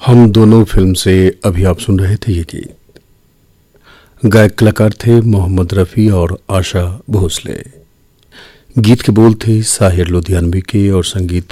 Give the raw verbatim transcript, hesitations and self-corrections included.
हम दोनों फिल्म से अभी आप सुन रहे थे ये गीत। गायक कलाकार थे मोहम्मद रफ़ी और आशा भोसले। गीत के बोल थे साहिर लुधियानवी के और संगीत